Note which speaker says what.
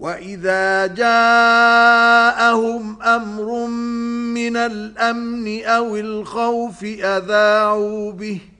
Speaker 1: وَإِذَا جَاءَهُمْ أَمْرٌ مِنَ الْأَمْنِ أَوِ الْخَوْفِ أَذَاعُوا بِهِ